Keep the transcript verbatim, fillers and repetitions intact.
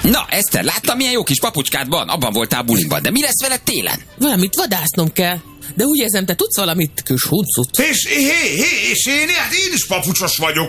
Na, Eszter, láttam, milyen jó kis papucskád van? Abban voltál buliban, de mi lesz veled télen? Valamit vadásznom kell. De úgy érzem, te tudsz valamit, kis huncut. És, hé, hé, és én, hát én is papucsos vagyok.